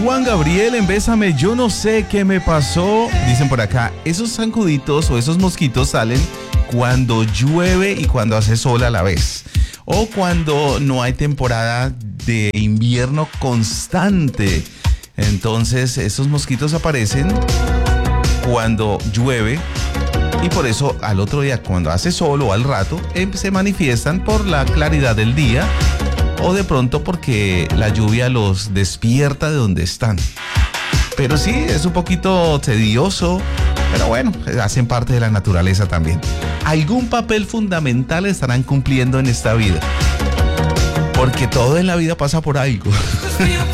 Juan Gabriel en Bésame, yo no sé qué me pasó. Dicen por acá, esos zancuditos o esos mosquitos salen cuando llueve y cuando hace sol a la vez. O cuando no hay temporada de invierno constante. Entonces, esos mosquitos aparecen cuando llueve. Y por eso al otro día, cuando hace sol o al rato, se manifiestan por la claridad del día o de pronto porque la lluvia los despierta de donde están. Pero sí, es un poquito tedioso, pero bueno, hacen parte de la naturaleza también. Algún papel fundamental estarán cumpliendo en esta vida, porque todo en la vida pasa por algo.